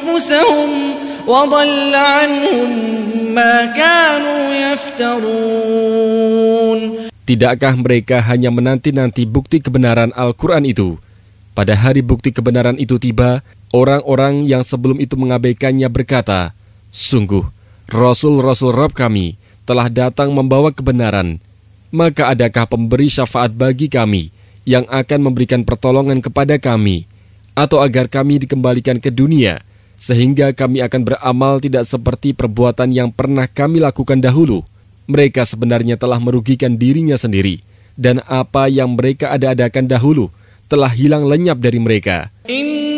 أنفسهم وضل عنهم ما كانوا يفترون. Tidakkah mereka hanya menanti-nanti bukti kebenaran Al-Quran itu? Pada hari bukti kebenaran itu tiba, orang-orang yang sebelum itu mengabaikannya berkata, "Sungguh, Rasul-Rasul Rabb kami telah datang membawa kebenaran. Maka adakah pemberi syafaat bagi kami yang akan memberikan pertolongan kepada kami, atau agar kami dikembalikan ke dunia, sehingga kami akan beramal tidak seperti perbuatan yang pernah kami lakukan dahulu." Mereka sebenarnya telah merugikan dirinya sendiri, dan apa yang mereka ada-adakan dahulu telah hilang lenyap dari mereka.